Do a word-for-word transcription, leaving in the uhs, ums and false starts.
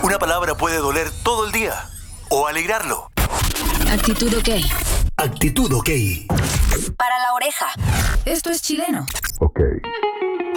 Una palabra puede doler todo el día o alegrarlo. Actitud OK. Actitud OK. Para la oreja. Esto es chileno. OK.